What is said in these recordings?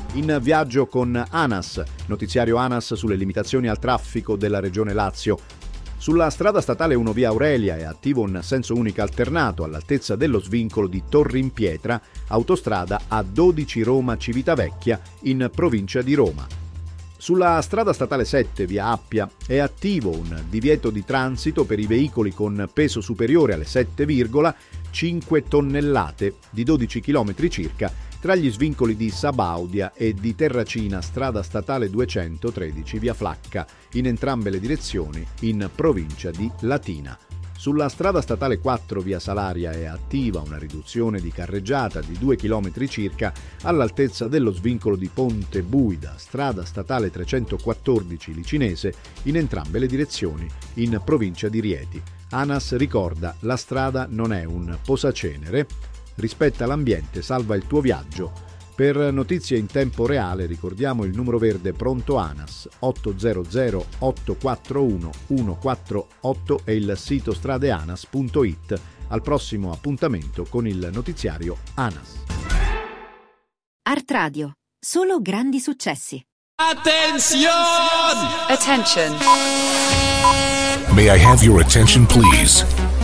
In viaggio con ANAS, notiziario ANAS sulle limitazioni al traffico della regione Lazio. Sulla strada statale 1 via Aurelia è attivo un senso unico alternato all'altezza dello svincolo di Torrimpietra, autostrada A12 Roma-Civitavecchia in provincia di Roma. Sulla strada statale 7 via Appia è attivo un divieto di transito per i veicoli con peso superiore alle 7,5 tonnellate di 12 km circa tra gli svincoli di Sabaudia e di Terracina, strada statale 213 via Flacca, in entrambe le direzioni in provincia di Latina. Sulla strada statale 4 via Salaria è attiva una riduzione di carreggiata di 2 km circa all'altezza dello svincolo di Ponte Buida, strada statale 314 Licinese, in entrambe le direzioni in provincia di Rieti. ANAS ricorda: la strada non è un posacenere, rispetta l'ambiente, salva il tuo viaggio. Per notizie in tempo reale ricordiamo il numero verde pronto ANAS 800 841 148 e il sito stradeanas.it. Al prossimo appuntamento con il notiziario ANAS. Art Radio, solo grandi successi. Attention! May I have your attention, please?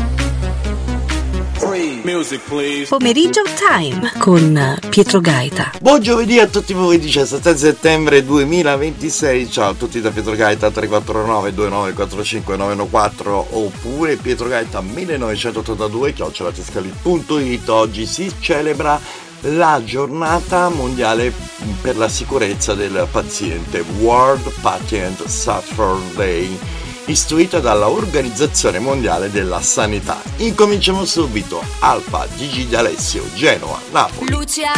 Music, please. Pomeriggio Time con Pietro Gaeta. Buon giovedì a tutti voi, 17 settembre 2026. Ciao a tutti da Pietro Gaeta 349 2945 914 oppure Pietro Gaeta 1982 @tescali.it. Oggi si celebra la giornata mondiale per la sicurezza del paziente, World Patient Suffer Day, istituita dalla Organizzazione Mondiale della Sanità. Incominciamo subito. Alfa, Gigi D'Alessio, Genova, Napoli.